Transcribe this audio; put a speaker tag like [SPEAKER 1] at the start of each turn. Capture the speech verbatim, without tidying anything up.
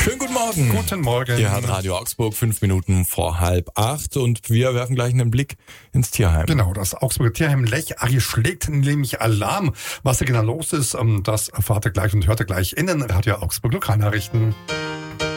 [SPEAKER 1] Schönen guten Morgen.
[SPEAKER 2] Guten Morgen.
[SPEAKER 1] Hier hat Radio Augsburg fünf Minuten vor halb acht und wir werfen gleich einen Blick ins Tierheim.
[SPEAKER 2] Genau, das Augsburger Tierheim Lech-Ari schlägt nämlich Alarm. Was da genau los ist, das erfahrt ihr gleich und hört ihr gleich in den Radio Augsburg Lokalnachrichten.